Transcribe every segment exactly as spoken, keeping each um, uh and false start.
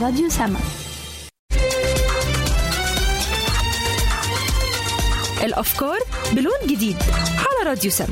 راديو سما. الأفكار بلون جديد على راديو سما.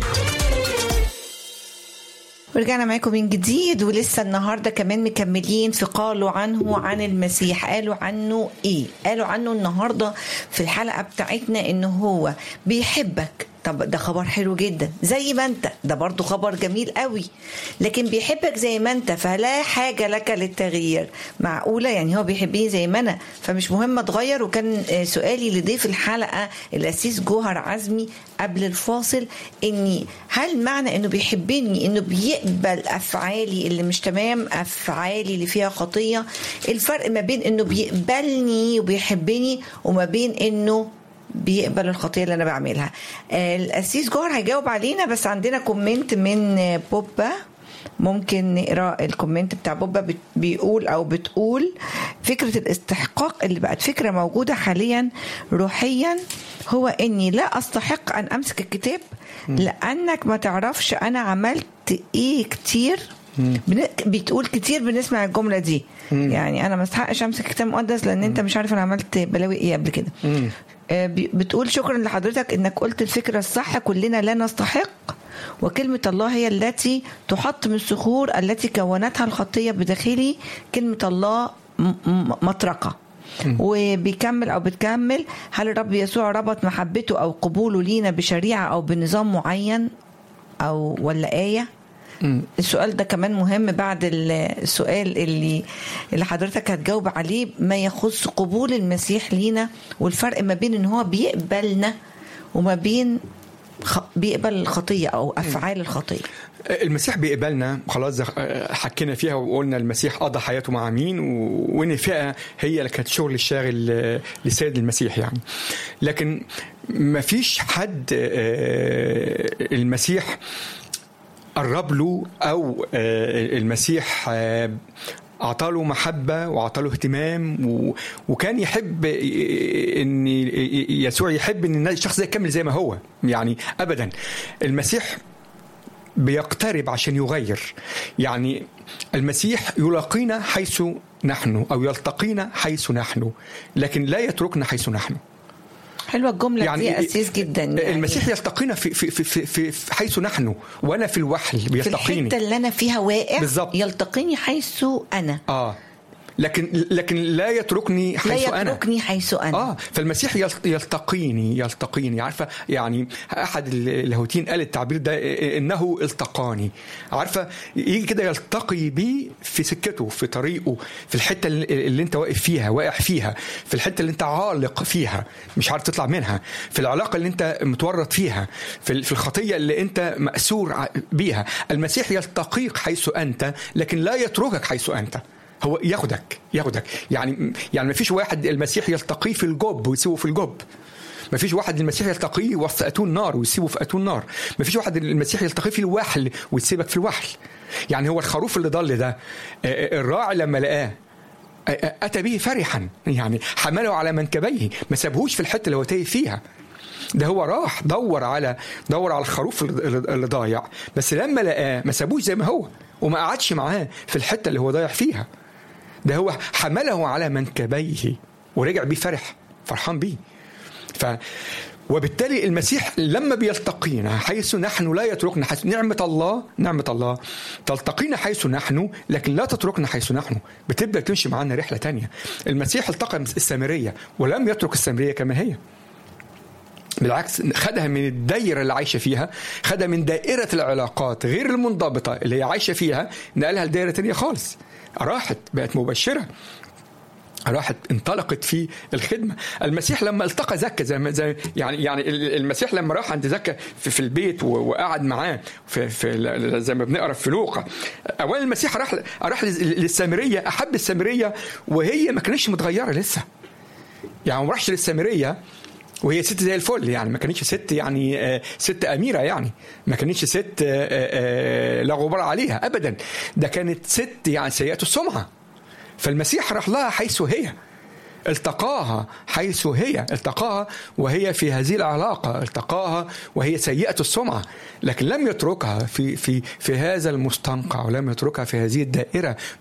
ورجعنا معاكم من جديد، ولسه النهارده كمان مكملين في قالوا عنه عن المسيح. قالوا عنه ايه؟ قالوا عنه النهارده في الحلقه بتاعتنا انه هو بيحبك. طب ده خبر حلو جدا، زي ما انت، ده برضو خبر جميل قوي. لكن بيحبك زي ما انت، فلا حاجة لك للتغيير. معقولة؟ يعني هو بيحبني زي ما انا، فمش مهم اتغير. وكان سؤالي لضيف الحلقة الأسيس جوهر عزمي قبل الفاصل، اني هل معنى انه بيحبني انه بيقبل افعالي اللي مش تمام، افعالي اللي فيها خطية؟ الفرق ما بين انه بيقبلني وبيحبني وما بين انه بيقبل الخطية اللي أنا بعملها. الأسيس جوهر هيجاوب علينا، بس عندنا كومنت من بوبا، ممكن نقرأ الكومنت بتاع بوبا. بيقول أو بتقول: فكرة الاستحقاق اللي بقت فكرة موجودة حاليا روحيا هو إني لا أستحق أن أمسك الكتاب لأنك ما تعرفش أنا عملت إيه كتير. بتقول كتير بنسمع الجملة دي، يعني أنا ما استحقش أمسك كتاب مقدس لأن أنت مش عارف أنا عملت بلاوي إيه قبل كده. بتقول: شكرا لحضرتك انك قلت الفكرة الصح، كلنا لا نستحق، وكلمة الله هي التي تحط من الصخور التي كونتها الخطية بداخلي. كلمة الله مطرقة. وبيكمل او بتكمل: هل الرب يسوع ربط محبته او قبوله لينا بشريعة او بنظام معين او ولا آية؟ السؤال ده كمان مهم بعد السؤال اللي اللي حضرتك هتجاوب عليه، ما يخص قبول المسيح لينا والفرق ما بين ان هو بيقبلنا وما بين بيقبل الخطية او افعال الخطية. المسيح بيقبلنا خلاص، حكينا فيها وقلنا المسيح قضى حياته مع مين، وان فئة هي اللي كانت شغل الشاغل لسيد المسيح يعني. لكن ما فيش حد المسيح قرب له أو المسيح أعطاله محبة وأعطاله اهتمام، وكان يحب إن يسوع يحب إن الشخص ده يكمل زي ما هو يعني. أبدا المسيح بيقترب عشان يغير. يعني المسيح يلاقينا حيث نحن أو يلتقينا حيث نحن، لكن لا يتركنا حيث نحن. حلوة الجملة يعني دي أسيس جدا. يعني المسيح يلتقينا في, في, في, في, في حيث نحن، وأنا في الوحل بيلتقيني في الحتة اللي أنا فيها واقع بالزبط. يلتقيني حيث أنا آه لكن لكن لا يتركني حيث لا أنا لا يتركني حيث أنا آه فالمسيح يلتقيني يلتقيني عارفة يعني. أحد اللاهوتيين قال التعبير ده إنه التقاني. عارفة يجي كده يلتقي بي في سكته، في طريقه، في الحتة اللي أنت واقف فيها واقع فيها، في الحتة اللي أنت عالق فيها مش عارف تطلع منها، في العلاقة اللي أنت متورط فيها، في الخطية اللي أنت مأسور بيها. المسيح يلتقيك حيث أنت، لكن لا يتركك حيث أنت. هو ياخدك ياخدك يعني يعني ما فيش واحد المسيح يلتقيه في الجب ويسيبه في الجب. ما فيش واحد المسيح يلتقيه وسط أتون نار ويسيبه في أتون نار. ما فيش واحد المسيح يلتقيه في الوحل ويسيبك في الوحل. يعني هو الخروف اللي ضل ده، الراعي لما لقاه أتى به فرحا، يعني حمله على منكبيه، ما سابهوش في الحتة اللي هو تايه فيها. ده هو راح دور على دور على الخروف اللي ضايع، بس لما لقاه ما سابوش زي ما هو وما قعدش معاه في الحتة اللي هو ضايع فيها. ده هو حمله على منكبيه ورجع بيه فرح فرحان بيه. ف وبالتالي المسيح لما بيلتقينا حيث نحن لا يتركنا حيث نعمة الله نعمة الله تلتقينا حيث نحن، لكن لا تتركنا حيث نحن. بتبدأ تمشي معنا رحلة تانية. المسيح التقى السامرية ولم يترك السامرية كما هي، بالعكس خدها من الدائرة اللي عايشة فيها، خدها من دائرة العلاقات غير المنضبطة اللي هي عايشة فيها، نقلها لدائرة تانية خالص. راحت بقت مبشرة، راحت انطلقت في الخدمة. المسيح لما التقى زكا زي, زي يعني يعني المسيح لما راح عند زكا في, في البيت وقعد معاه في, في زي ما بنقرأ في لوقا، أولا المسيح راح راح للسامرية، أحب السامرية وهي ما كانتش متغيرة لسه. يعني ما راحش للسامرية وهي ست زي الفل، يعني ما كانتش ست يعني ست أميرة، يعني ما كانتش ست لا غبار عليها أبدا، ده كانت ست يعني سيئة السمعة. فالمسيح راح لها حيث هي، التقاها حيث هي، التقاها وهي في هذه العلاقة، التقاها وهي سيئة السمعة، لكن لم يتركها في في في هذا المستنقع، ولم يتركها في هذه الدائرة